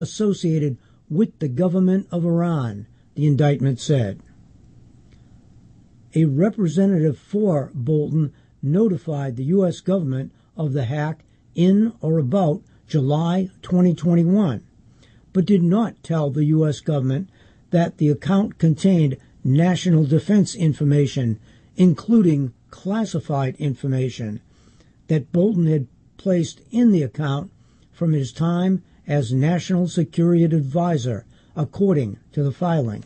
associated with the government of Iran, the indictment said. A representative for Bolton notified the U.S. government of the hack in or about July 2021, but did not tell the U.S. government that the account contained national defense information, including classified information, that Bolton had placed in the account from his time as National Security Advisor, according to the filing.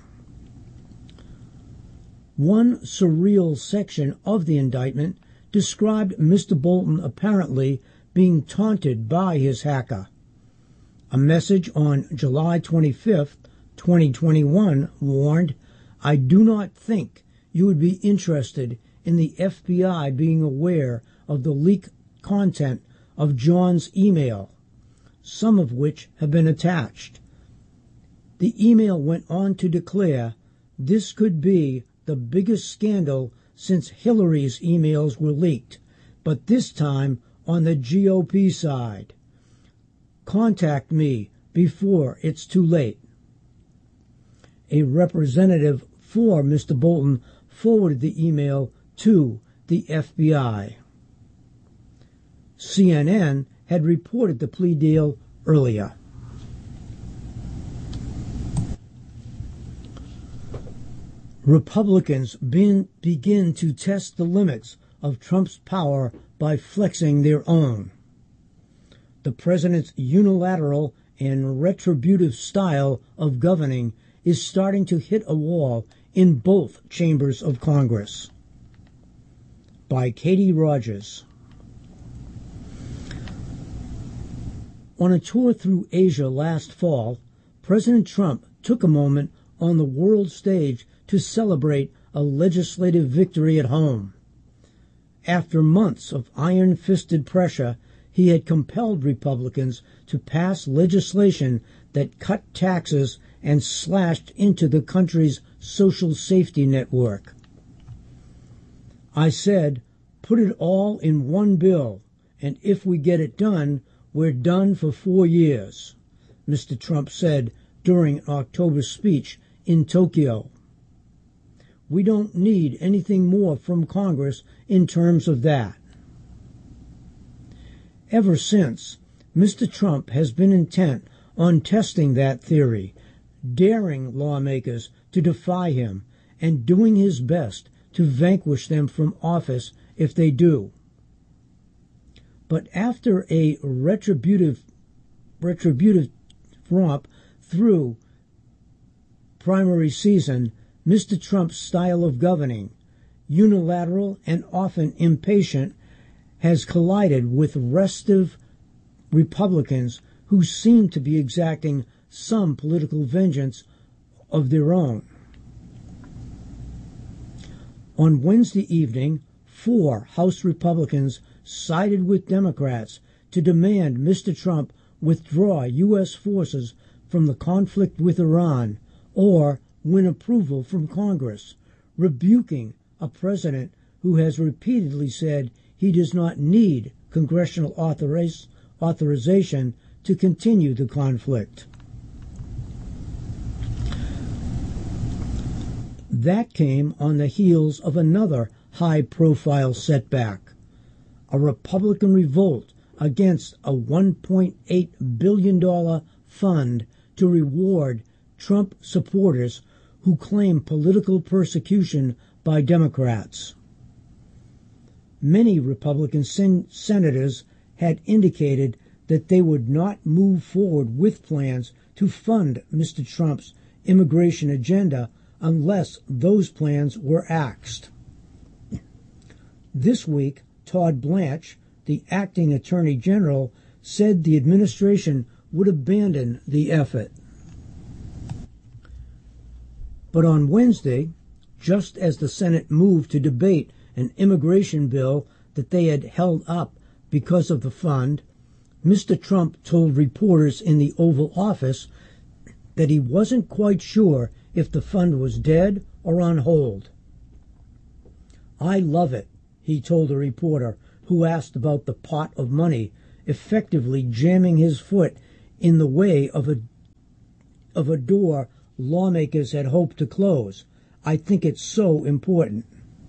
One surreal section of the indictment described Mr. Bolton apparently being taunted by his hacker. A message on July 25, 2021 warned, "I do not think you would be interested in the FBI being aware of the leaked content of John's email, some of which have been attached." The email went on to declare this could be the biggest scandal since Hillary's emails were leaked, but this time on the GOP side. Contact me before it's too late. A representative for Mr. Bolton forwarded the email to the FBI. CNN had reported the plea deal earlier. Republicans begin to test the limits of Trump's power by flexing their own. The president's unilateral and retributive style of governing is starting to hit a wall in both chambers of Congress. By Katie Rogers. On a tour through Asia last fall, President Trump took a moment on the world stage to celebrate a legislative victory at home. After months of iron-fisted pressure, he had compelled Republicans to pass legislation that cut taxes and slashed into the country's social safety network. "I said, put it all in one bill, and if we get it done, we're done for 4 years," Mr. Trump said during an October speech in Tokyo. "We don't need anything more from Congress in terms of that." Ever since, Mr. Trump has been intent on testing that theory, daring lawmakers to defy him, and doing his best to vanquish them from office if they do. But after a retributive romp through primary season, Mr. Trump's style of governing, unilateral and often impatient, has collided with restive Republicans who seem to be exacting some political vengeance of their own. On Wednesday evening, 4 House Republicans sided with Democrats to demand Mr. Trump withdraw U.S. forces from the conflict with Iran or win approval from Congress, rebuking a president who has repeatedly said he does not need congressional authorization to continue the conflict. That came on the heels of another high-profile setback, a Republican revolt against a $1.8 billion fund to reward Trump supporters who claim political persecution by Democrats. Many Republican senators had indicated that they would not move forward with plans to fund Mr. Trump's immigration agenda unless those plans were axed. This week, Todd Blanche, the acting Attorney General, said the administration would abandon the effort. But on Wednesday, just as the Senate moved to debate an immigration bill that they had held up because of the fund, Mr. Trump told reporters in the Oval Office that he wasn't quite sure if the fund was dead or on hold. "I love it," he told a reporter who asked about the pot of money, effectively jamming his foot in the way of a of a door lawmakers had hoped to close. I think it's so important.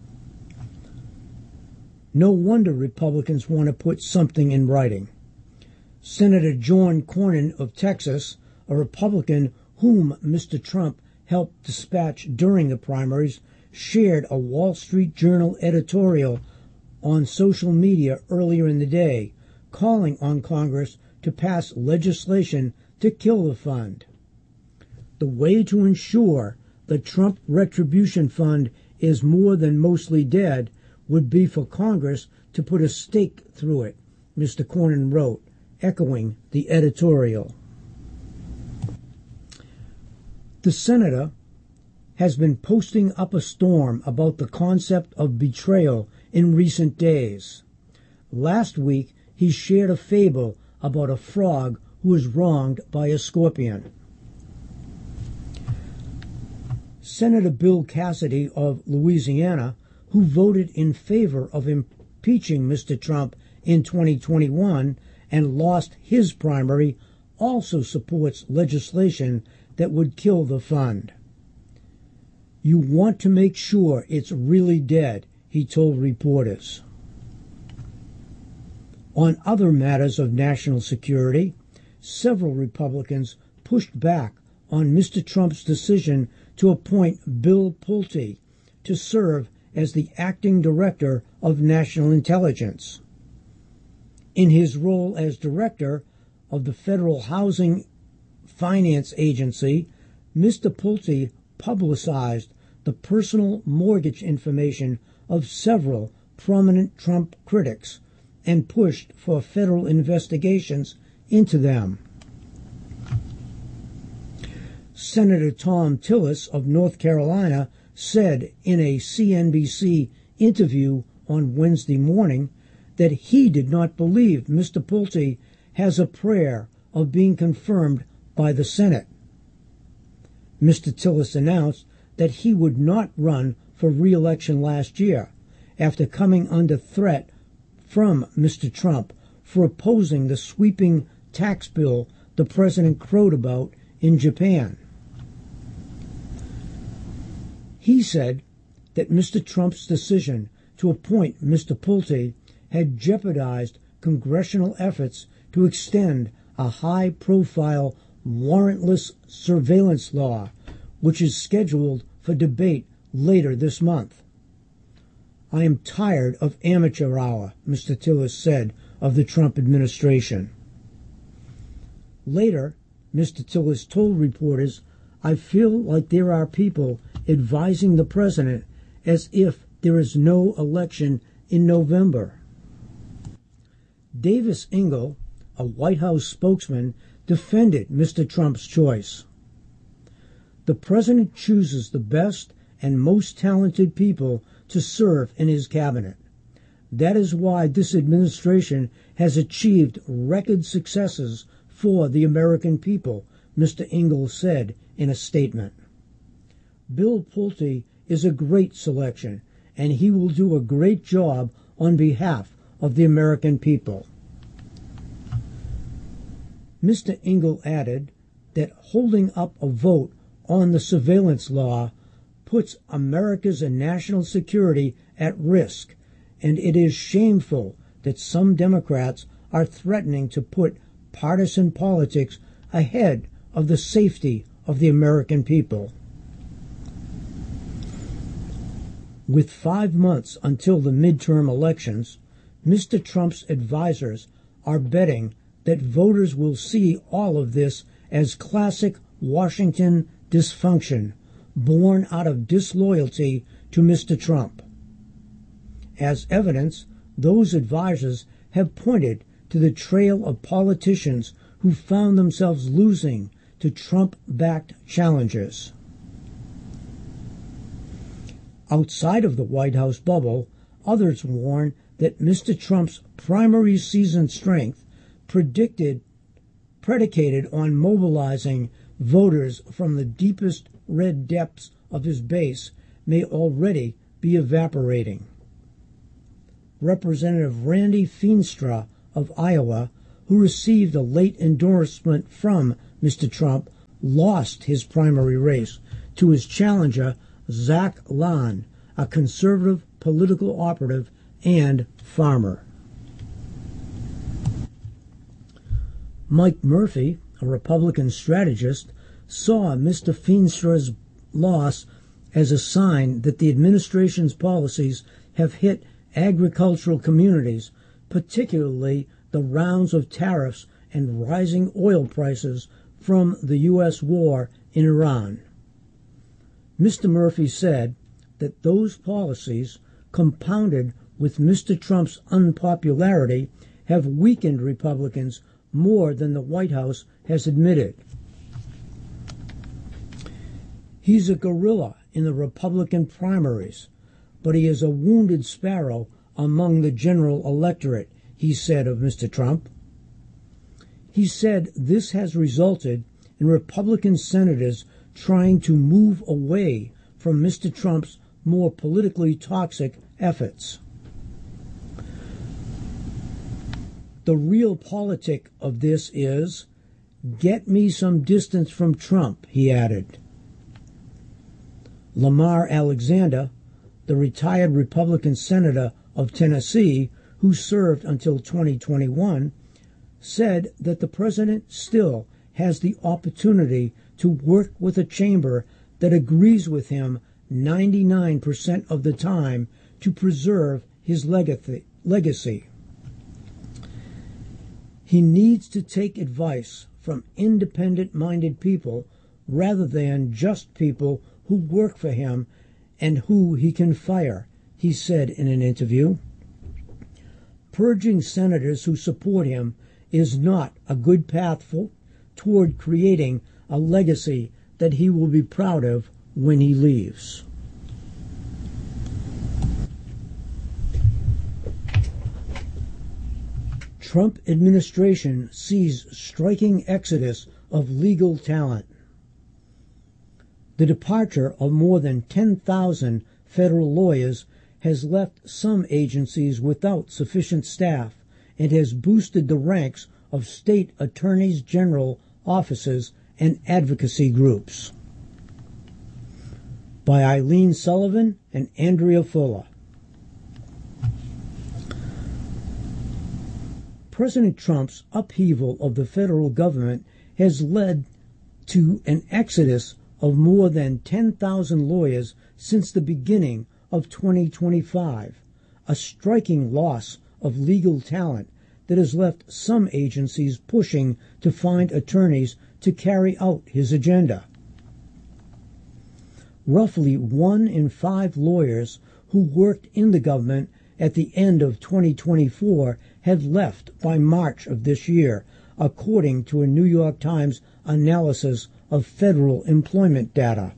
No wonder Republicans want to put something in writing. Senator John Cornyn of Texas, a Republican whom Mr. Trump helped dispatch during the primaries, shared a Wall Street Journal editorial on social media earlier in the day, calling on Congress to pass legislation to kill the fund. The way to ensure the Trump Retribution Fund is more than mostly dead would be for Congress to put a stake through it, Mr. Cornyn wrote, echoing the editorial. The senator has been posting up a storm about the concept of betrayal in recent days. Last week, he shared a fable about a frog who was wronged by a scorpion. Senator Bill Cassidy of Louisiana, who voted in favor of impeaching Mr. Trump in 2021 and lost his primary, also supports legislation that would kill the fund. You want to make sure it's really dead, he told reporters. On other matters of national security, several Republicans pushed back on Mr. Trump's decision to appoint Bill Pulte to serve as the acting director of national intelligence. In his role as director of the Federal Housing Finance Agency, Mr. Pulte publicized the personal mortgage information of several prominent Trump critics and pushed for federal investigations into them. Senator Thom Tillis of North Carolina said in a CNBC interview on Wednesday morning that he did not believe Mr. Pulte has a prayer of being confirmed by the Senate. Mr. Tillis announced that he would not run for re-election last year after coming under threat from Mr. Trump for opposing the sweeping tax bill the president crowed about in Japan. He said that Mr. Trump's decision to appoint Mr. Pulte had jeopardized congressional efforts to extend a high-profile warrantless surveillance law, which is scheduled for debate later this month. I am tired of amateur hour, Mr. Tillis said of the Trump administration. Later, Mr. Tillis told reporters, I feel like there are people advising the president as if there is no election in November. Davis Ingle, a White House spokesman, defended Mr. Trump's choice. The president chooses the best and most talented people to serve in his cabinet. That is why this administration has achieved record successes for the American people, Mr. Ingle said in a statement. Bill Pulte is a great selection, and he will do a great job on behalf of the American people. Mr. Ingle added that holding up a vote on the surveillance law puts America's national security at risk, and it is shameful that some Democrats are threatening to put partisan politics ahead of the safety of the American people. With 5 months until the midterm elections, Mr. Trump's advisors are betting that voters will see all of this as classic Washington dysfunction born out of disloyalty to Mr. Trump. As evidence, those advisors have pointed to the trail of politicians who found themselves losing to Trump-backed challengers. Outside of the White House bubble, others warn that Mr. Trump's primary season strength, predicated on mobilizing voters from the deepest red depths of his base, may already be evaporating. Representative Randy Feenstra of Iowa, who received a late endorsement from Mr. Trump, lost his primary race to his challenger, Zach Lahn, a conservative political operative and farmer. Mike Murphy, a Republican strategist, saw Mr. Feenstra's loss as a sign that the administration's policies have hit agricultural communities, particularly the rounds of tariffs and rising oil prices from the U.S. war in Iran. Mr. Murphy said that those policies, compounded with Mr. Trump's unpopularity, have weakened Republicans more than the White House has admitted. He's a guerrilla in the Republican primaries, but he is a wounded sparrow among the general electorate, he said of Mr. Trump. He said this has resulted in Republican senators trying to move away from Mr. Trump's more politically toxic efforts. The real politic of this is, get me some distance from Trump, he added. Lamar Alexander, the retired Republican senator of Tennessee, who served until 2021, said that the president still has the opportunity to work with a chamber that agrees with him 99% of the time to preserve his legacy. He needs to take advice from independent-minded people rather than just people who work for him and who he can fire, he said in an interview. Purging senators who support him is not a good path toward creating a legacy that he will be proud of when he leaves. Trump administration sees striking exodus of legal talent. The departure of more than 10,000 federal lawyers has left some agencies without sufficient staff and has boosted the ranks of state attorneys general offices and advocacy groups. By Eileen Sullivan and Andrea Fuller. President Trump's upheaval of the federal government has led to an exodus of more than 10,000 lawyers since the beginning of 2025, a striking loss of legal talent that has left some agencies pushing to find attorneys to carry out his agenda. Roughly 1 in 5 lawyers who worked in the government at the end of 2024 had left by March of this year, according to a New York Times analysis of federal employment data.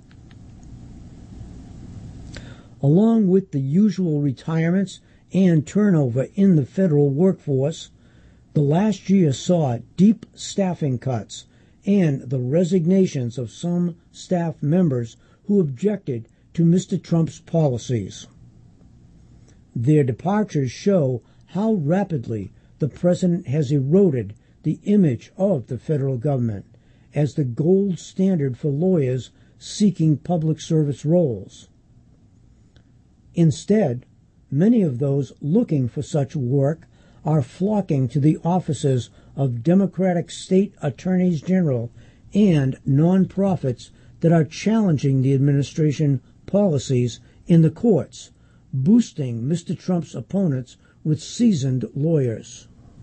Along with the usual retirements and turnover in the federal workforce, the last year saw deep staffing cuts and the resignations of some staff members who objected to Mr. Trump's policies. Their departures show how rapidly the president has eroded the image of the federal government as the gold standard for lawyers seeking public service roles. Instead, many of those looking for such work are flocking to the offices of Democratic state attorneys general and nonprofits that are challenging the administration policies in the courts, boosting Mr. Trump's opponents with seasoned lawyers.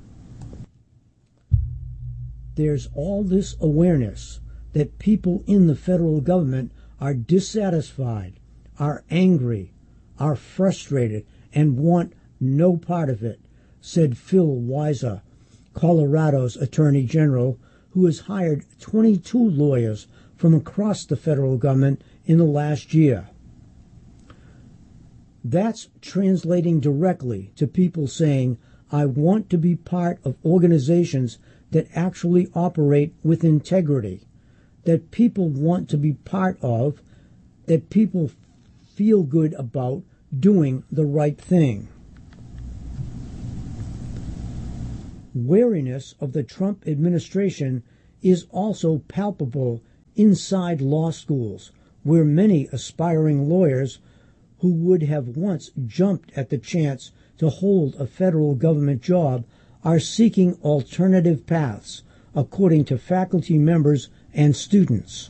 There's all this awareness that people in the federal government are dissatisfied, are angry, are frustrated, and want no part of it, said Phil Weiser, Colorado's Attorney General, who has hired 22 lawyers from across the federal government in the last year. That's translating directly to people saying, I want to be part of organizations that actually operate with integrity, that people want to be part of, that people feel good about doing the right thing. Wariness of the Trump administration is also palpable inside law schools, where many aspiring lawyers who would have once jumped at the chance to hold a federal government job are seeking alternative paths, according to faculty members and students.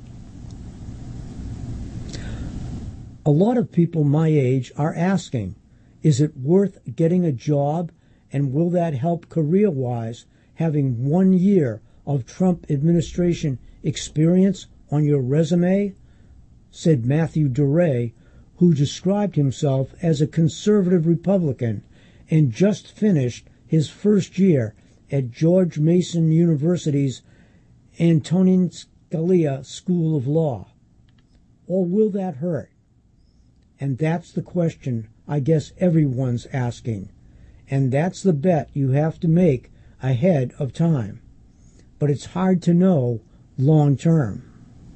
A lot of people my age are asking, is it worth getting a job, and will that help career-wise, having 1 year of Trump administration experience on your resume? Said Matthew DeRay, who described himself as a conservative Republican and just finished his first year at George Mason University's Antonin Scalia School of Law. Or will that hurt? And that's the question I guess everyone's asking. And that's the bet you have to make ahead of time. But it's hard to know long term.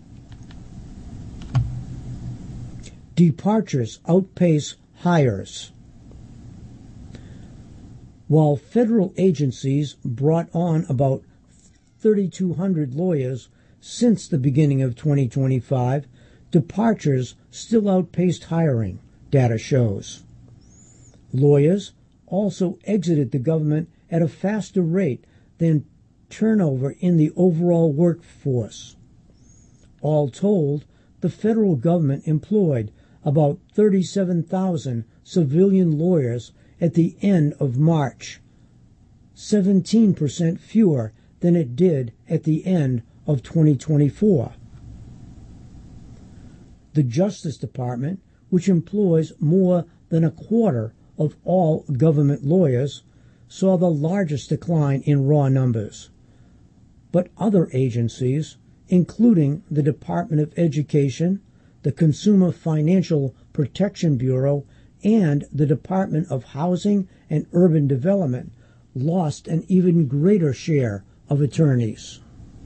Departures outpace hires. While federal agencies brought on about 3,200 lawyers since the beginning of 2025, departures still outpaced hiring, data shows. Lawyers also exited the government at a faster rate than turnover in the overall workforce. All told, the federal government employed about 37,000 civilian lawyers at the end of March, 17% fewer than it did at the end of 2024. The Justice Department, which employs more than a quarter of all government lawyers, saw the largest decline in raw numbers. But other agencies, including the Department of Education, the Consumer Financial Protection Bureau, and the Department of Housing and Urban Development, lost an even greater share of attorneys.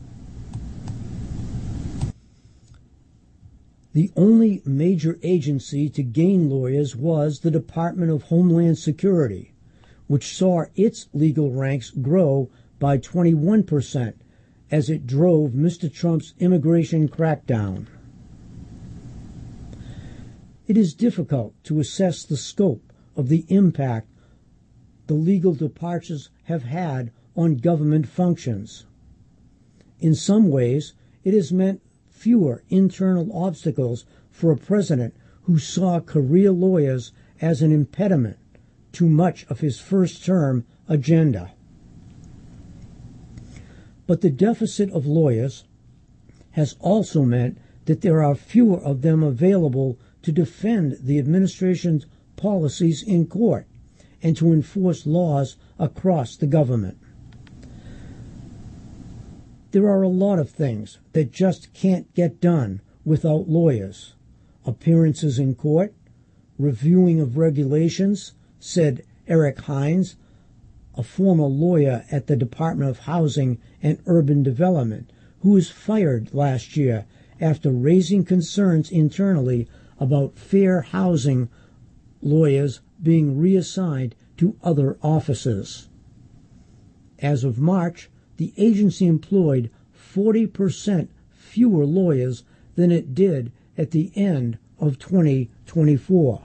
The only major agency to gain lawyers was the Department of Homeland Security, which saw its legal ranks grow by 21% as it drove Mr. Trump's immigration crackdown. It is difficult to assess the scope of the impact the legal departures have had on government functions. In some ways, it has meant fewer internal obstacles for a president who saw career lawyers as an impediment to much of his first-term agenda. But the deficit of lawyers has also meant that there are fewer of them available to defend the administration's policies in court and to enforce laws across the government. There are a lot of things that just can't get done without lawyers. Appearances in court, reviewing of regulations, said Eric Hines, a former lawyer at the Department of Housing and Urban Development, who was fired last year after raising concerns internally about fair housing lawyers being reassigned to other offices. As of March, the agency employed 40% fewer lawyers than it did at the end of 2024.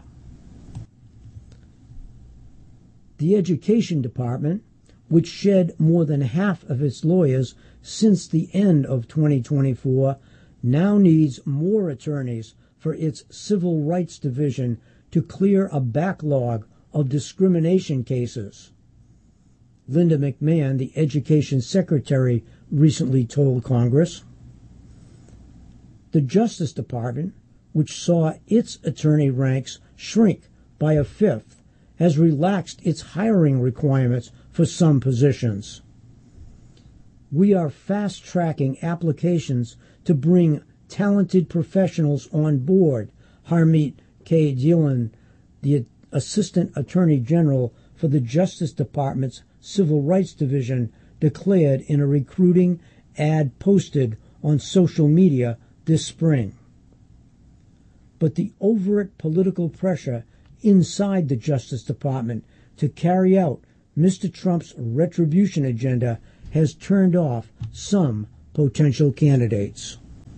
The Education Department, which shed more than half of its lawyers since the end of 2024, now needs more attorneys for its Civil Rights Division to clear a backlog of discrimination cases. Linda McMahon, the Education Secretary, recently told Congress. The Justice Department, which saw its attorney ranks shrink by a fifth, has relaxed its hiring requirements for some positions. We are fast-tracking applications to bring talented professionals on board, Harmeet K. Dhillon, the Assistant Attorney General for the Justice Department's Civil Rights Division, declared in a recruiting ad posted on social media this spring. But the overt political pressure inside the Justice Department to carry out Mr. Trump's retribution agenda has turned off some potential candidates.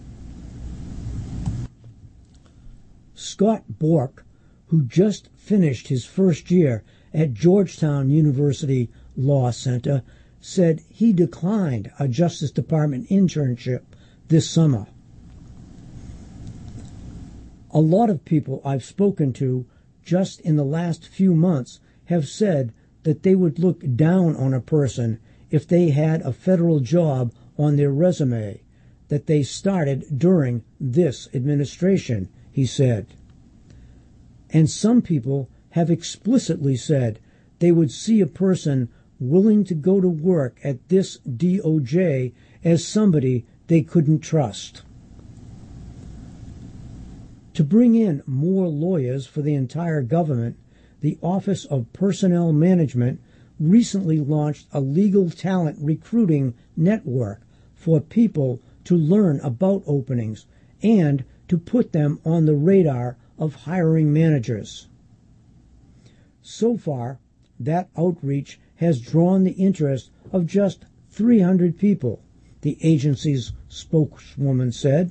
Scott Bork, who just finished his first year at Georgetown University Law Center, said he declined a Justice Department internship this summer. A lot of people I've spoken to just in the last few months have said that they would look down on a person if they had a federal job on their resume that they started during this administration, he said. And some people have explicitly said they would see a person willing to go to work at this DOJ as somebody they couldn't trust. To bring in more lawyers for the entire government, the Office of Personnel Management recently launched a legal talent recruiting network for people to learn about openings and to put them on the radar of hiring managers. So far, that outreach has drawn the interest of just 300 people, the agency's spokeswoman said.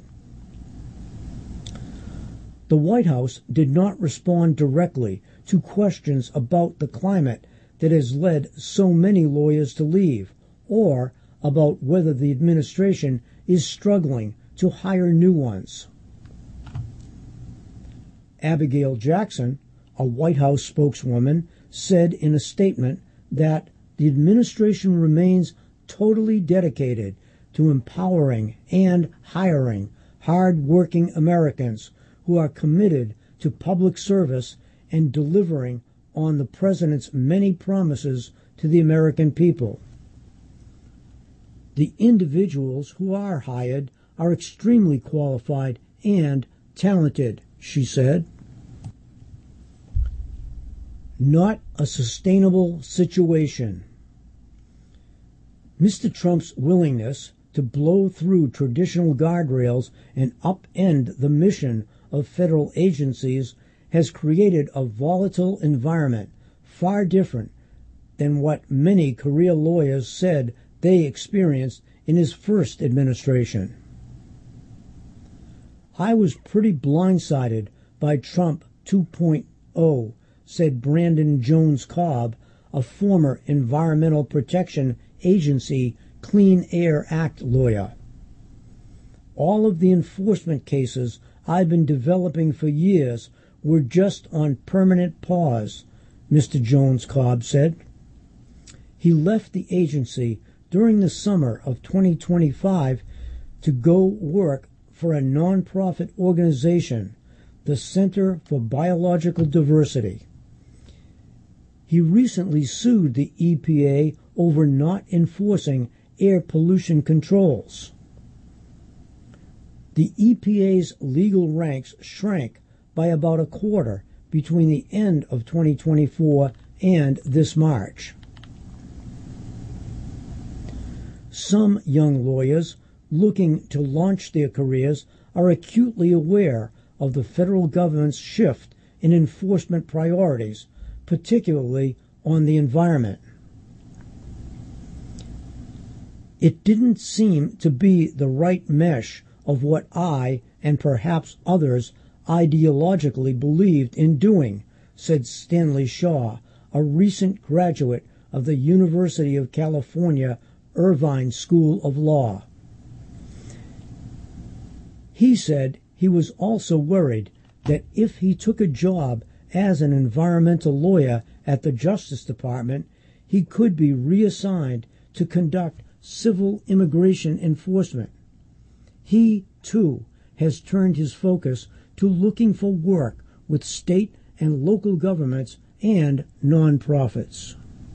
The White House did not respond directly to questions about the climate that has led so many lawyers to leave, or about whether the administration is struggling to hire new ones. Abigail Jackson, a White House spokeswoman, said in a statement that the administration remains totally dedicated to empowering and hiring hard-working Americans who are committed to public service and delivering on the president's many promises to the American people. The individuals who are hired are extremely qualified and talented, she said. Not a sustainable situation. Mr. Trump's willingness to blow through traditional guardrails and upend the mission of federal agencies has created a volatile environment far different than what many career lawyers said they experienced in his first administration. I was pretty blindsided by Trump 2.0, said Brandon Jones-Cobb, a former Environmental Protection Agency Clean Air Act lawyer. All of the enforcement cases I've been developing for years were just on permanent pause, Mr. Jones-Cobb said. He left the agency during the summer of 2025 to go work for a nonprofit organization, the Center for Biological Diversity. He recently sued the EPA over not enforcing air pollution controls. The EPA's legal ranks shrank by about a quarter between the end of 2024 and this March. Some young lawyers looking to launch their careers are acutely aware of the federal government's shift in enforcement priorities, particularly on the environment. It didn't seem to be the right mesh of what I, and perhaps others, ideologically believed in doing, said Stanley Shaw, a recent graduate of the University of California, Irvine School of Law. He said he was also worried that if he took a job as an environmental lawyer at the Justice Department, he could be reassigned to conduct civil immigration enforcement. He, too, has turned his focus to looking for work with state and local governments and nonprofits.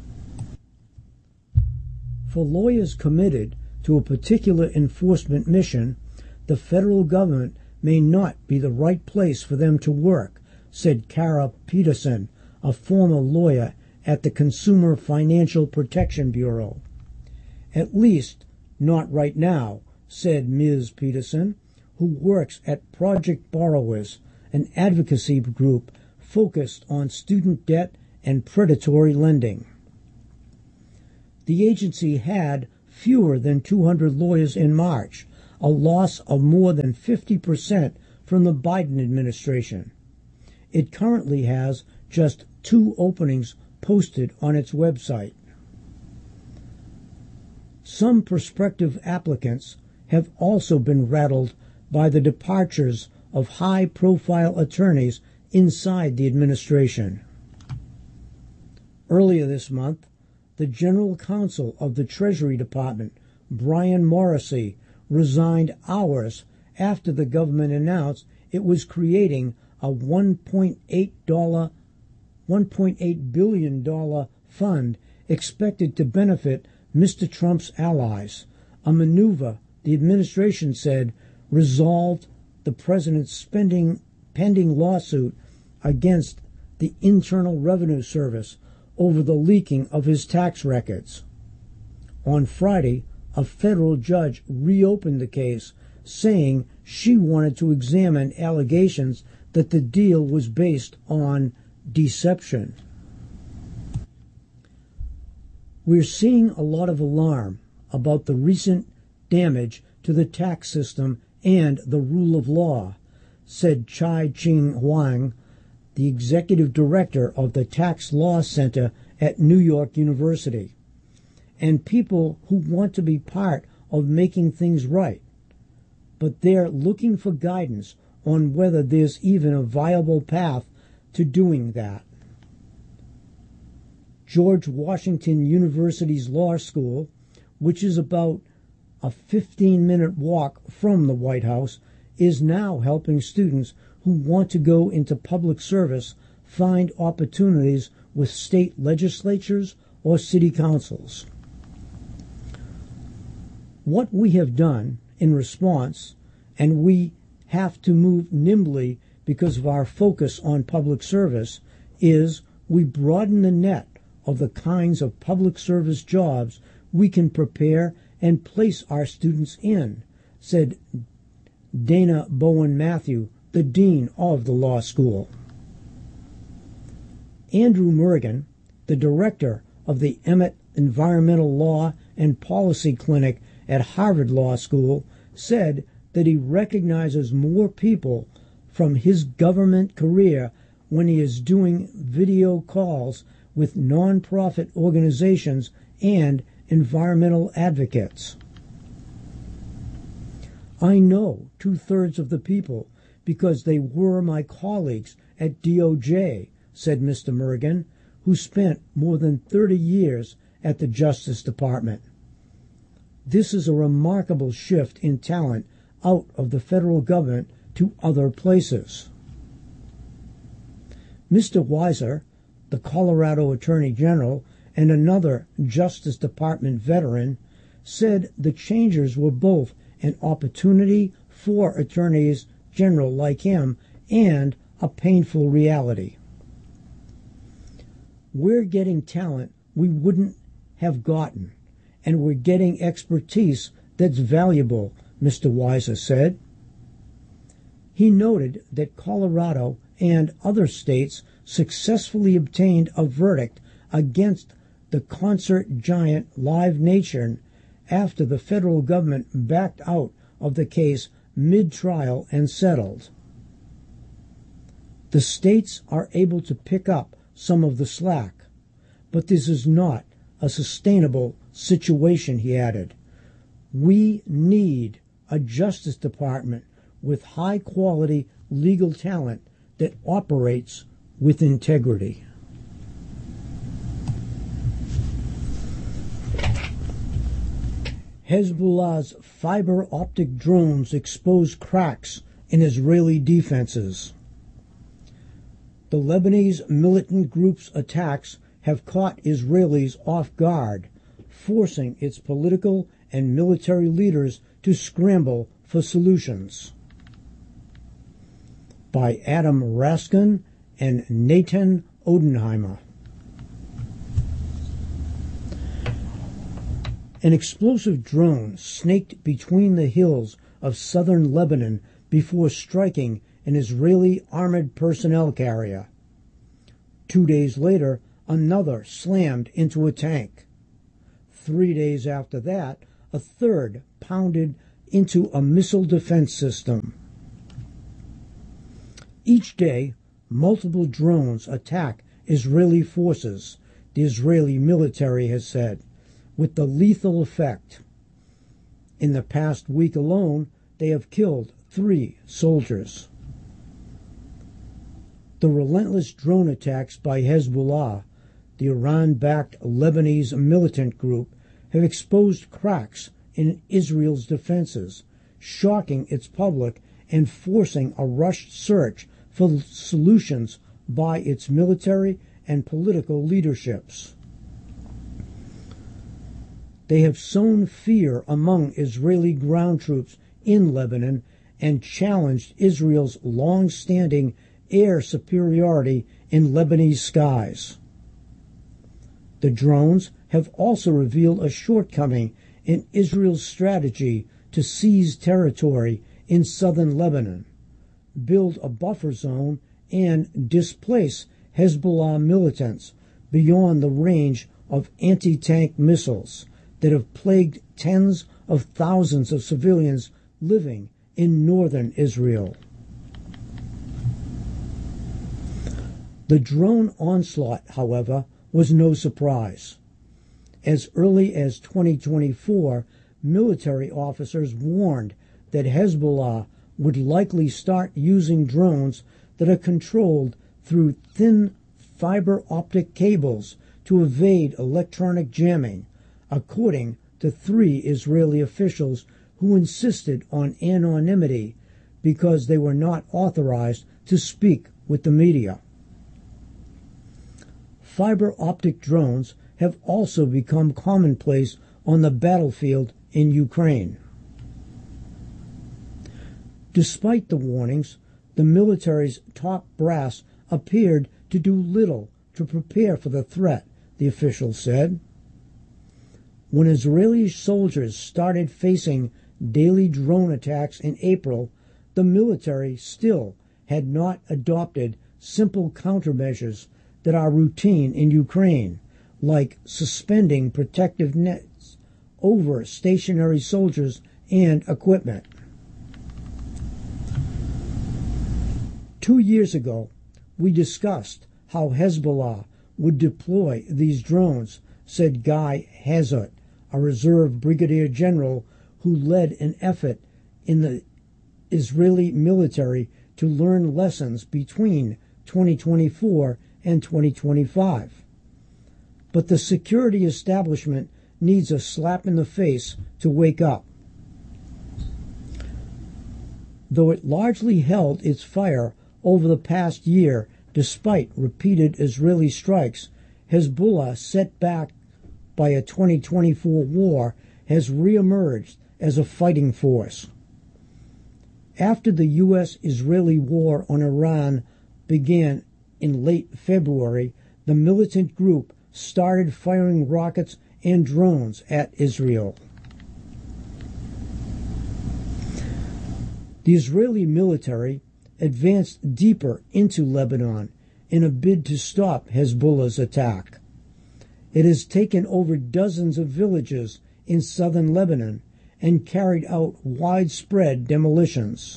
For lawyers committed to a particular enforcement mission, the federal government may not be the right place for them to work, said Kara Peterson, a former lawyer at the Consumer Financial Protection Bureau. At least not right now, said Ms. Peterson, who works at Project Borrowers, an advocacy group focused on student debt and predatory lending. The agency had fewer than 200 lawyers in March, a loss of more than 50% from the Biden administration. it currently has just 2 openings posted on its website. Some prospective applicants have also been rattled by the departures of high-profile attorneys inside the administration. Earlier this month, the General Counsel of the Treasury Department, Brian Morrissey, resigned hours after the government announced it was creating a $1.8 billion fund expected to benefit Mr. Trump's allies, a maneuver the administration said resolved the president's pending lawsuit against the Internal Revenue Service over the leaking of his tax records. On Friday, a federal judge reopened the case, saying she wanted to examine allegations that the deal was based on deception. We're seeing a lot of alarm about the recent damage to the tax system and the rule of law, said Chai-Ching Huang, the executive director of the Tax Law Center at New York University, and people who want to be part of making things right. But they're looking for guidance on whether there's even a viable path to doing that. George Washington University's law school, which is about a 15-minute walk from the White House, is now helping students who want to go into public service find opportunities with state legislatures or city councils. What we have done in response, and we have to move nimbly because of our focus on public service, is we broaden the net of the kinds of public service jobs we can prepare and place our students in, said Dana Bowen Matthew, the dean of the law school. Andrew Mergen, the director of the Emmett Environmental Law and Policy Clinic at Harvard Law School, said that he recognizes more people from his government career when he is doing video calls with nonprofit organizations and environmental advocates. I know 2/3 of the people because they were my colleagues at DOJ, said Mr. Mergen, who spent more than 30 years at the Justice Department. This is a remarkable shift in talent out of the federal government to other places. Mr. Weiser, the Colorado Attorney General, and another Justice Department veteran, said the changes were both an opportunity for attorneys general like him and a painful reality. We're getting talent we wouldn't have gotten, and we're getting expertise that's valuable, Mr. Weiser said. He noted that Colorado and other states successfully obtained a verdict against the concert giant Live Nation after the federal government backed out of the case mid-trial and settled. The states are able to pick up some of the slack, but this is not a sustainable situation, he added. We need a Justice Department with high-quality legal talent that operates with integrity. Hezbollah's fiber optic drones expose cracks in Israeli defenses. The Lebanese militant group's attacks have caught Israelis off guard, forcing its political and military leaders to scramble for solutions. By Adam Raskin and Nathan Odenheimer. An explosive drone snaked between the hills of southern Lebanon before striking an Israeli armored personnel carrier. 2 days later, another slammed into a tank. 3 days after that, a third pounded into a missile defense system. Each day, multiple drones attack Israeli forces, the Israeli military has said, with the lethal effect. In the past week alone, they have killed 3 soldiers. The relentless drone attacks by Hezbollah, the Iran-backed Lebanese militant group, have exposed cracks in Israel's defenses, shocking its public and forcing a rushed search for solutions by its military and political leaderships. They have sown fear among Israeli ground troops in Lebanon and challenged Israel's long-standing air superiority in Lebanese skies. The drones have also revealed a shortcoming in Israel's strategy to seize territory in southern Lebanon, build a buffer zone, and displace Hezbollah militants beyond the range of anti-tank missiles that have plagued tens of thousands of civilians living in northern Israel. The drone onslaught, however, was no surprise. As early as 2024, military officers warned that Hezbollah would likely start using drones that are controlled through thin fiber optic cables to evade electronic jamming, according to 3 Israeli officials who insisted on anonymity because they were not authorized to speak with the media. Fiber optic drones have also become commonplace on the battlefield in Ukraine. Despite the warnings, the military's top brass appeared to do little to prepare for the threat, the official said. When Israeli soldiers started facing daily drone attacks in April, the military still had not adopted simple countermeasures that are routine in Ukraine, like suspending protective nets over stationary soldiers and equipment. 2 years ago, we discussed how Hezbollah would deploy these drones, said Guy Hazard, a reserve brigadier general who led an effort in the Israeli military to learn lessons between 2024 and 2025. But the security establishment needs a slap in the face to wake up. Though it largely held its fire over the past year despite repeated Israeli strikes, Hezbollah, set back by a 2024 war, has reemerged as a fighting force. After the U.S.-Israeli war on Iran began in late February, the militant group started firing rockets and drones at Israel. The Israeli military advanced deeper into Lebanon in a bid to stop Hezbollah's attack. It has taken over dozens of villages in southern Lebanon and carried out widespread demolitions.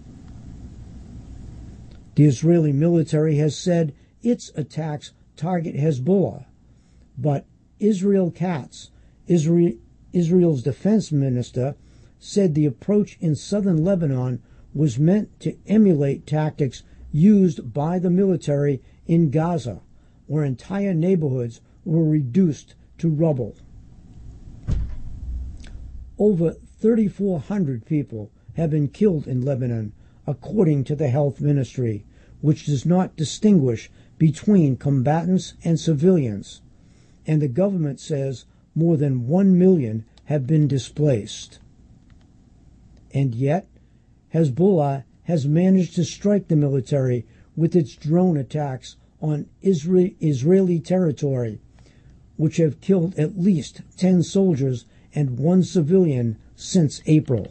The Israeli military has said its attacks target Hezbollah, but Israel Katz, Israel's defense minister, said the approach in southern Lebanon was meant to emulate tactics used by the military in Gaza, where entire neighborhoods were reduced to rubble. Over 3,400 people have been killed in Lebanon, according to the health ministry, which does not distinguish between combatants and civilians, and the government says more than 1 million have been displaced. And yet, Hezbollah has managed to strike the military with its drone attacks on Israeli territory, which have killed at least 10 soldiers and 1 civilian since April.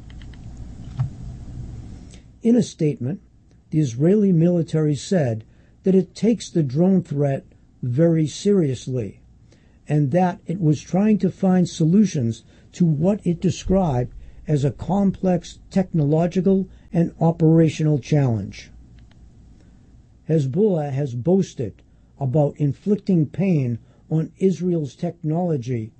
In a statement, the Israeli military said that it takes the drone threat very seriously, and that it was trying to find solutions to what it described as a complex technological and operational challenge. Hezbollah has boasted about inflicting pain on Israel's technologically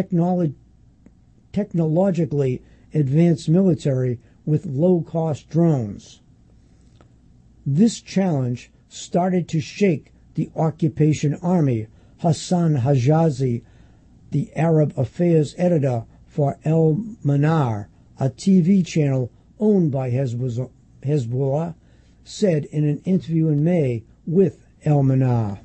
advanced military with low-cost drones. This challenge started to shake the occupation army. Hassan Hajazi, the Arab Affairs editor for El-Manar, a TV channel owned by Hezbollah, said in an interview in May with El-Manar.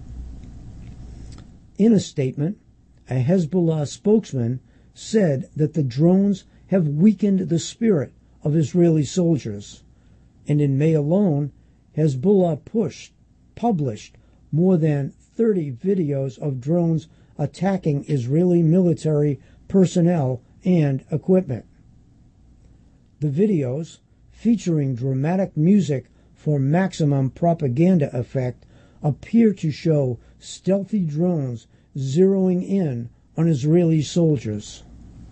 In a statement, a Hezbollah spokesman said that the drones have weakened the spirit of Israeli soldiers, and in May alone, Hezbollah published more than 30 videos of drones attacking Israeli military personnel and equipment. The videos, featuring dramatic music for maximum propaganda effect, appear to show stealthy drones zeroing in on Israeli soldiers.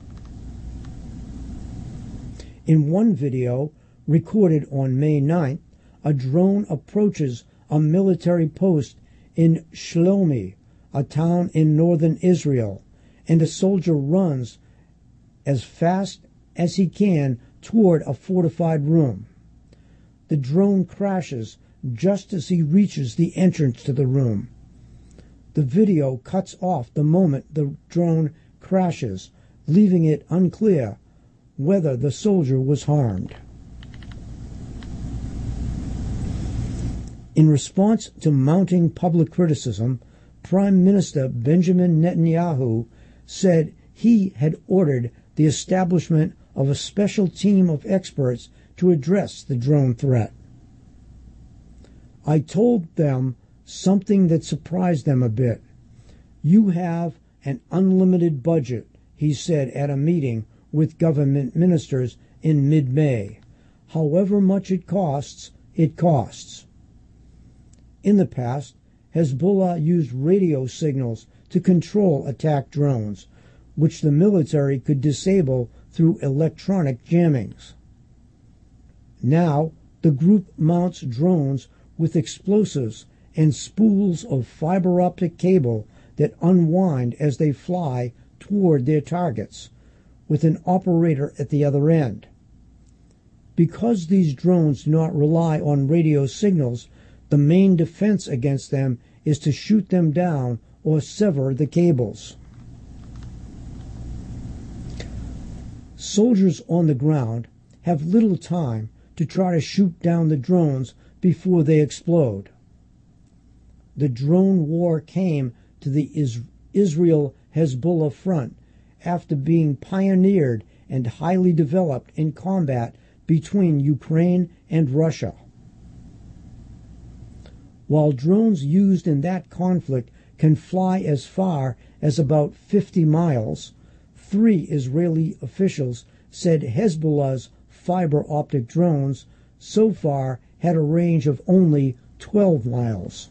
In one video, recorded on May 9th, a drone approaches a military post in Shlomi, a town in northern Israel, and a soldier runs as fast as he can toward a fortified room. The drone crashes just as he reaches the entrance to the room. The video cuts off the moment the drone crashes, leaving it unclear whether the soldier was harmed. In response to mounting public criticism, Prime Minister Benjamin Netanyahu said he had ordered the establishment of a special team of experts to address the drone threat. I told them something that surprised them a bit. You have an unlimited budget, he said at a meeting with government ministers in mid-May. However much it costs, it costs. In the past, Hezbollah used radio signals to control attack drones, which the military could disable through electronic jammings. Now, the group mounts drones with explosives and spools of fiber optic cable that unwind as they fly toward their targets, with an operator at the other end. Because these drones do not rely on radio signals, the main defense against them is to shoot them down or sever the cables. Soldiers on the ground have little time to try to shoot down the drones before they explode. The drone war came to the Israel-Hezbollah front after being pioneered and highly developed in combat between Ukraine and Russia. While drones used in that conflict can fly as far as about 50 miles, 3 Israeli officials said Hezbollah's fiber optic drones so far had a range of only 12 miles.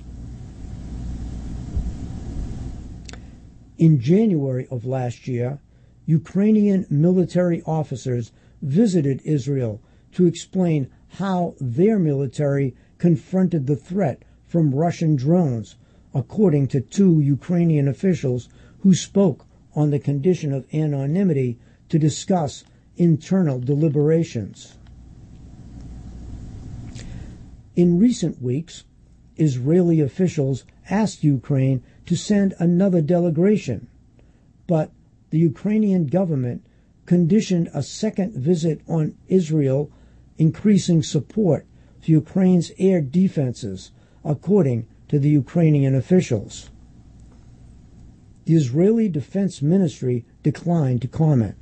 In January of last year, Ukrainian military officers visited Israel to explain how their military confronted the threat from Russian drones, according to 2 Ukrainian officials who spoke on the condition of anonymity to discuss internal deliberations. In recent weeks, Israeli officials asked Ukraine to send another delegation, but the Ukrainian government conditioned a second visit on Israel, increasing support for Ukraine's air defenses, according to the Ukrainian officials. The Israeli Defense Ministry declined to comment.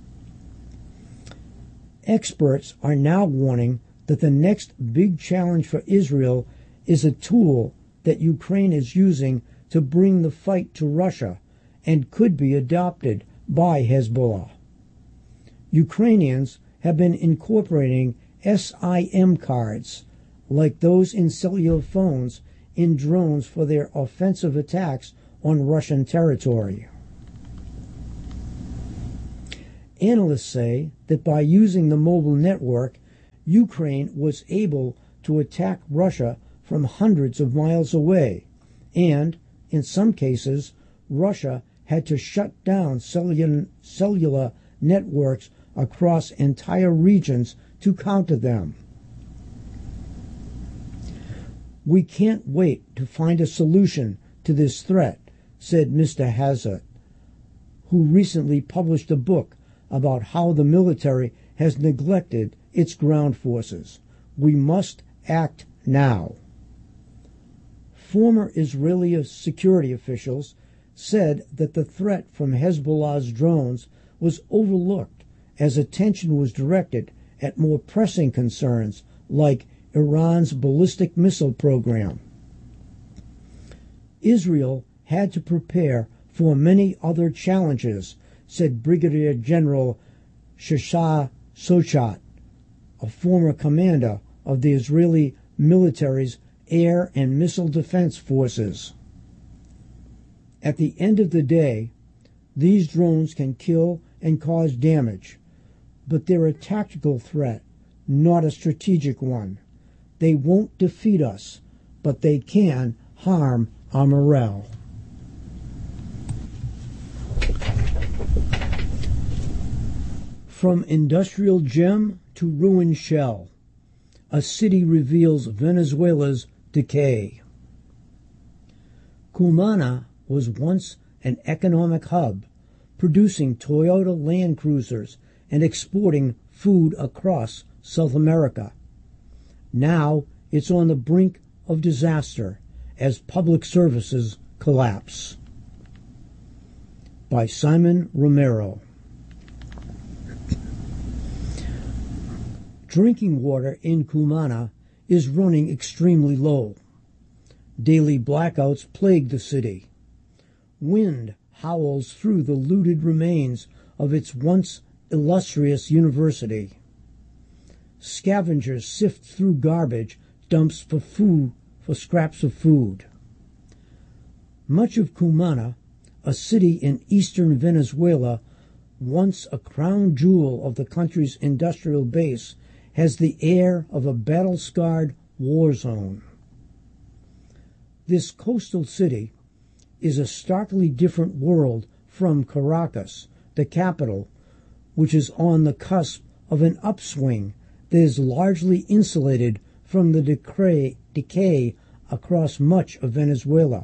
Experts are now warning that the next big challenge for Israel is a tool that Ukraine is using to bring the fight to Russia and could be adopted by Hezbollah. Ukrainians have been incorporating SIM cards, like those in cellular phones, in drones for their offensive attacks on Russian territory. Analysts say that by using the mobile network, Ukraine was able to attack Russia from hundreds of miles away, and, in some cases, Russia had to shut down cellular networks across entire regions to counter them. "We can't wait to find a solution to this threat," said Mr. Hazard, who recently published a book about how the military has neglected its ground forces. "We must act now." Former Israeli security officials said that the threat from Hezbollah's drones was overlooked as attention was directed at more pressing concerns like Iran's ballistic missile program. Israel had to prepare for many other challenges, said Brigadier General Shashar Sochat, a former commander of the Israeli military's air and missile defense forces. "At the end of the day, these drones can kill and cause damage, but they're a tactical threat, not a strategic one. They won't defeat us, but they can harm our morale." From industrial gem to ruined shell, a city reveals Venezuela's decay. Cumana was once an economic hub, producing Toyota Land Cruisers and exporting food across South America. Now it's on the brink of disaster as public services collapse. By Simon Romero. Drinking water in Cumana is running extremely low. Daily blackouts plague the city. Wind howls through the looted remains of its once illustrious university. Scavengers sift through garbage dumps for scraps of food. Much of Cumana, a city in eastern Venezuela, once a crown jewel of the country's industrial base, has the air of a battle-scarred war zone. This coastal city is a starkly different world from Caracas, the capital, which is on the cusp of an upswing that is largely insulated from the decay across much of Venezuela.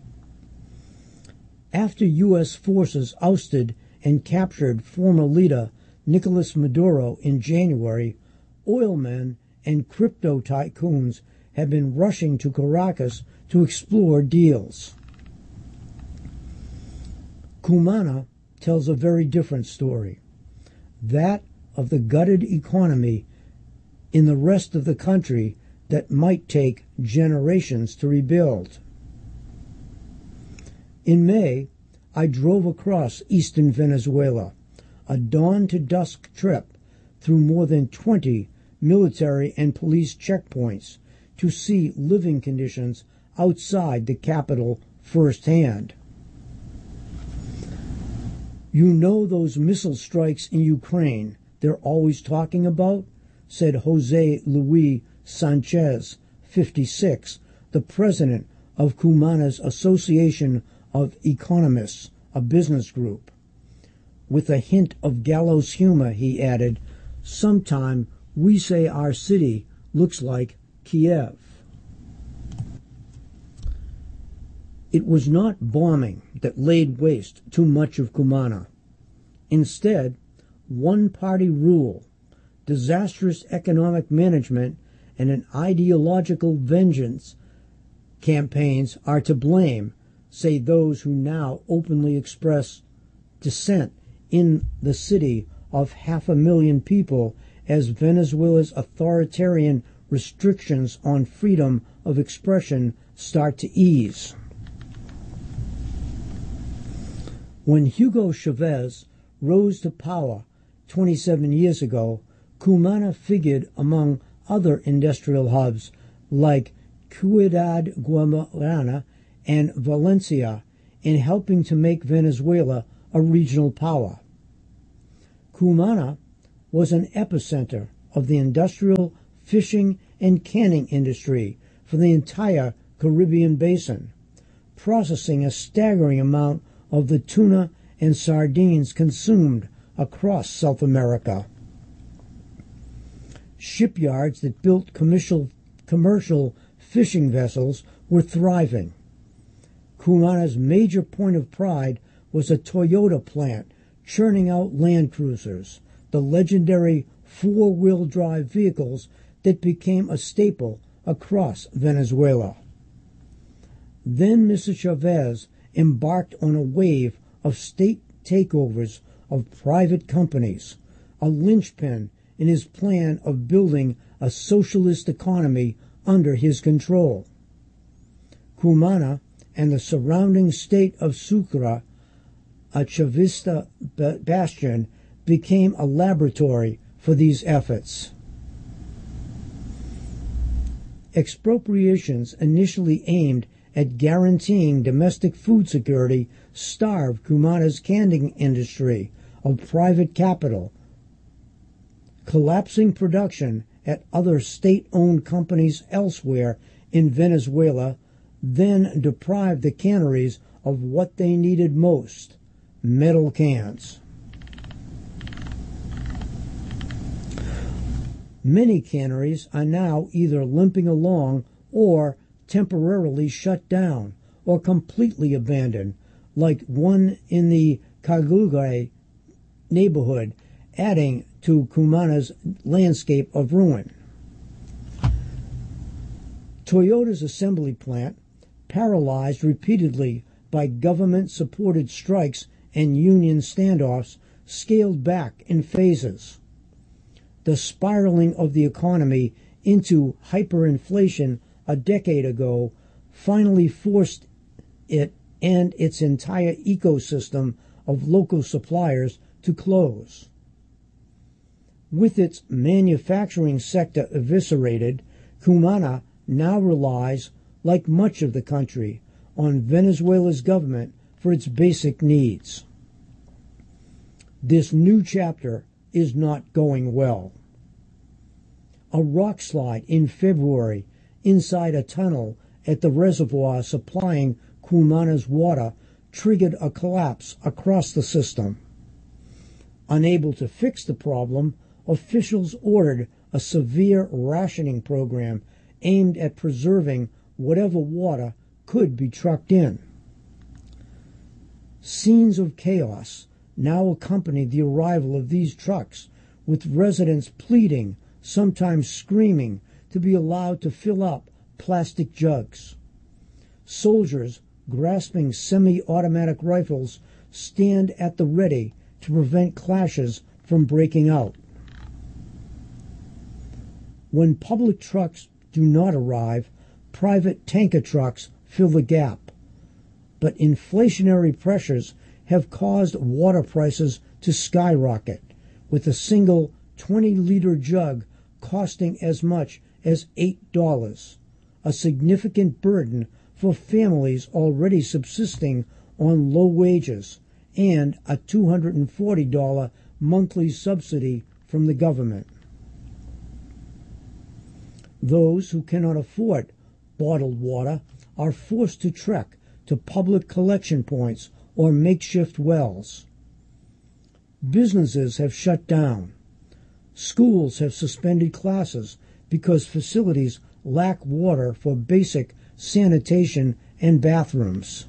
After U.S. forces ousted and captured former leader Nicolas Maduro in January, oilmen and crypto tycoons have been rushing to Caracas to explore deals. Cumana tells a very different story, that of the gutted economy in the rest of the country that might take generations to rebuild. In May, I drove across eastern Venezuela, a dawn-to-dusk trip through more than 20 military and police checkpoints to see living conditions outside the capital firsthand. "You know those missile strikes in Ukraine they're always talking about?" said Jose Luis Sanchez, 56, the president of Cumana's Association of Economists, a business group. With a hint of gallows humor, he added, "Sometime we say our city looks like Kiev." It was not bombing that laid waste to much of Cumana. Instead, one-party rule, disastrous economic management, and an ideological vengeance campaigns are to blame, say those who now openly express dissent in the city of 500,000 people as Venezuela's authoritarian restrictions on freedom of expression start to ease. When Hugo Chavez rose to power 27 years ago, Cumana figured among other industrial hubs like Ciudad Guadarrama and Valencia in helping to make Venezuela a regional power. Cumana was an epicenter of the industrial fishing and canning industry for the entire Caribbean basin, processing a staggering amount of the tuna and sardines consumed across South America. Shipyards that built commercial fishing vessels were thriving. Cumana's major point of pride was a Toyota plant churning out Land Cruisers, the legendary four-wheel drive vehicles that became a staple across Venezuela. Then Mr. Chavez embarked on a wave of state takeovers of private companies, a linchpin in his plan of building a socialist economy under his control. Cumana and the surrounding state of Sucre, a Chavista bastion, became a laboratory for these efforts. Expropriations initially aimed at guaranteeing domestic food security starved Cumana's canning industry of private capital. Collapsing production at other state-owned companies elsewhere in Venezuela then deprived the canneries of what they needed most: metal cans. Many canneries are now either limping along or temporarily shut down or completely abandoned, like one in the Caguay neighborhood, adding to Cumana's landscape of ruin. Toyota's assembly plant, paralyzed repeatedly by government-supported strikes and union standoffs, scaled back in phases. The spiraling of the economy into hyperinflation a decade ago finally forced it and its entire ecosystem of local suppliers to close. With its manufacturing sector eviscerated, Cumana now relies, like much of the country, on Venezuela's government for its basic needs. This new chapter is not going well. A rock slide in February inside a tunnel at the reservoir supplying Cumana's water triggered a collapse across the system. Unable to fix the problem, officials ordered a severe rationing program aimed at preserving whatever water could be trucked in. Scenes of chaos now accompany the arrival of these trucks, with residents pleading, sometimes screaming, to be allowed to fill up plastic jugs. Soldiers grasping semi-automatic rifles stand at the ready to prevent clashes from breaking out. When public trucks do not arrive, private tanker trucks fill the gap. But inflationary pressures have caused water prices to skyrocket, with a single 20-liter jug costing as much as $8, a significant burden for families already subsisting on low wages, and a $240 monthly subsidy from the government. Those who cannot afford bottled water are forced to trek to public collection points or makeshift wells. Businesses have shut down. Schools have suspended classes because facilities lack water for basic sanitation and bathrooms.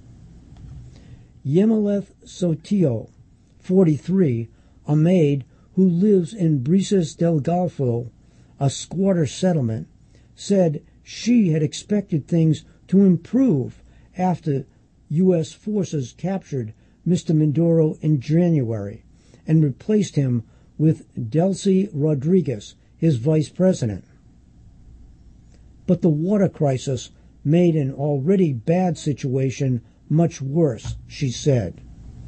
Yemeleth Sotillo, 43, a maid who lives in Brises del Golfo, a squatter settlement, said she had expected things to improve after U.S. forces captured Mr. Maduro in January and replaced him with Delcy Rodriguez, his vice president. But the water crisis made an already bad situation much worse, she said.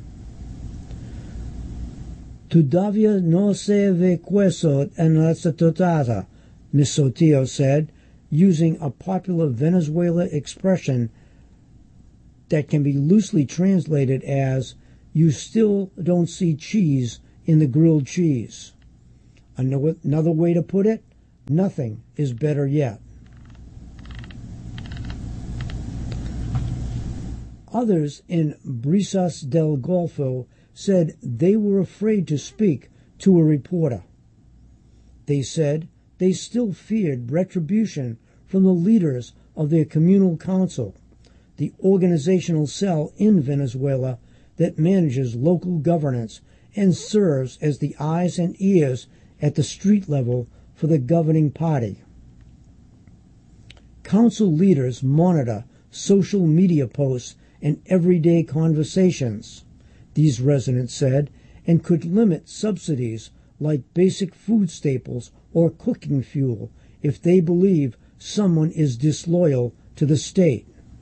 Todavía no se ve queso en la ciudad, Ms. Sotillo said, using a popular Venezuela expression that can be loosely translated as, "You still don't see cheese in the grilled cheese." Another way to put it, nothing is better yet. Others in Brisas del Golfo said they were afraid to speak to a reporter. They said they still feared retribution from the leaders of their communal council, the organizational cell in Venezuela that manages local governance and serves as the eyes and ears at the street level for the governing party. Council leaders monitor social media posts and everyday conversations, these residents said, and could limit subsidies like basic food staples or cooking fuel if they believe someone is disloyal to the state.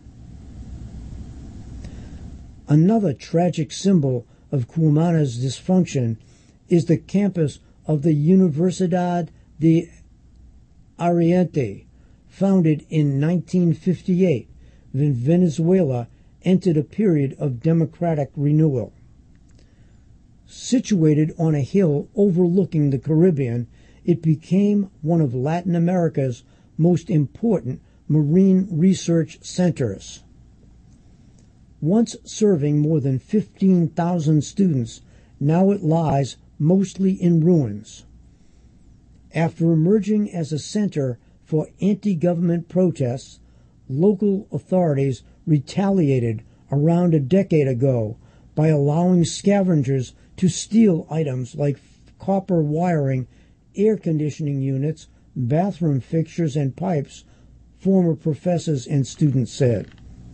Another tragic symbol of Cumana's dysfunction is the campus of the Universidad de Oriente, founded in 1958 when Venezuela entered a period of democratic renewal. Situated on a hill overlooking the Caribbean, it became one of Latin America's most important marine research centers. Once serving more than 15,000 students, now it lies mostly in ruins. After emerging as a center for anti-government protests, local authorities retaliated around a decade ago by allowing scavengers to steal items like copper wiring, air conditioning units, bathroom fixtures, and pipes, former professors and students said.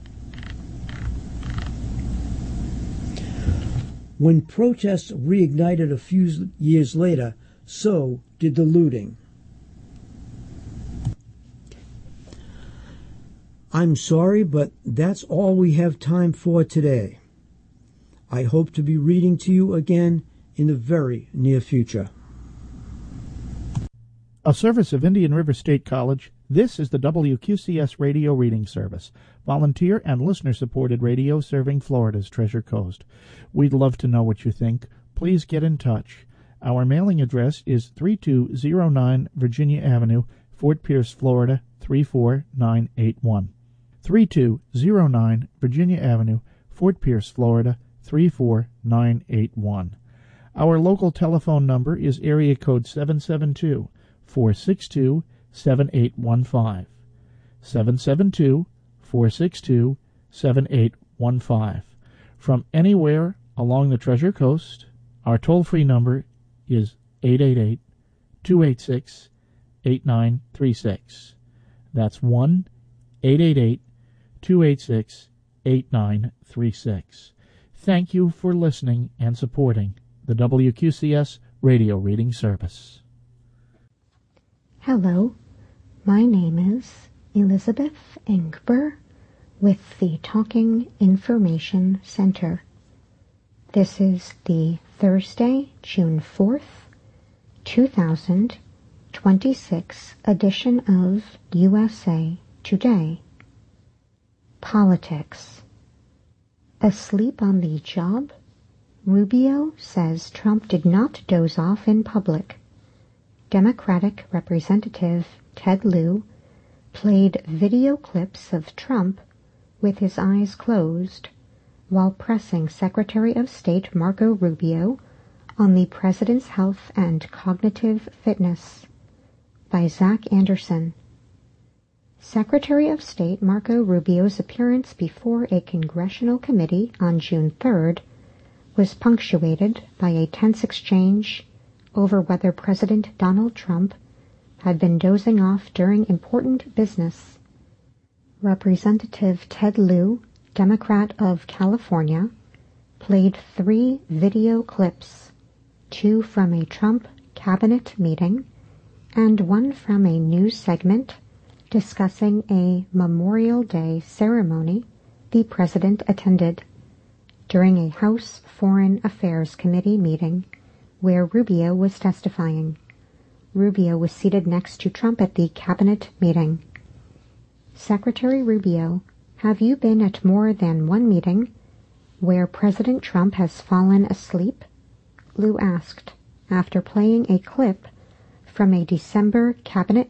When protests reignited a few years later, so did the looting. I'm sorry, but that's all we have time for today. I hope to be reading to you again in the very near future. A service of Indian River State College, this is the WQCS Radio Reading Service, volunteer and listener-supported radio serving Florida's Treasure Coast. We'd love to know what you think. Please get in touch. Our mailing address is 3209 Virginia Avenue, Fort Pierce, Florida, 34981. 3209 Virginia Avenue, Fort Pierce, Florida, 34981. Our local telephone number is area code 772-462-7815. 772-462-7815. From anywhere along the Treasure Coast, our toll-free number is 888-286-8936. That's 1-888-286-8936. Thank you for listening and supporting the WQCS Radio Reading Service. Hello, my name is Elizabeth Ingber with the Talking Information Center. This is the Thursday, June 4th, 2026 edition of USA Today. Politics. Asleep on the job? Rubio says Trump did not doze off in public. Democratic Representative Ted Lieu played video clips of Trump with his eyes closed while pressing Secretary of State Marco Rubio on the President's health and cognitive fitness. By Zach Anderson. Secretary of State Marco Rubio's appearance before a congressional committee on June 3rd was punctuated by a tense exchange over whether President Donald Trump had been dozing off during important business. Representative Ted Lieu, Democrat of California, played 3 video clips, 2 from a Trump cabinet meeting and 1 from a news segment discussing a Memorial Day ceremony the president attended during a House Foreign Affairs Committee meeting where Rubio was testifying. Rubio was seated next to Trump at the cabinet meeting. Secretary Rubio, have you been at more than one meeting where President Trump has fallen asleep? Lieu asked, after playing a clip from a December cabinet